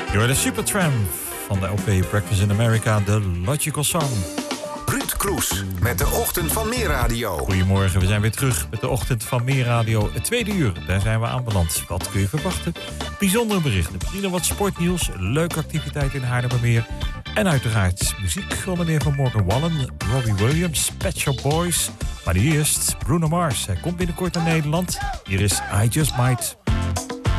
You're the Supertramp van de LP Breakfast in America, The Logical Song. Ruud Kroes met de Ochtend van Meerradio. Goedemorgen, we zijn weer terug met de Ochtend van Meerradio. Het tweede uur, daar zijn we aanbeland. Wat kun je verwachten? Bijzondere berichten, misschien wat sportnieuws, leuke activiteit in Haarlemmermeer. En uiteraard muziek, onder meer van Morgan Wallen, Robbie Williams, Pet Shop Boys. Maar eerst Bruno Mars, hij komt binnenkort naar Nederland. Hier is I Just Might.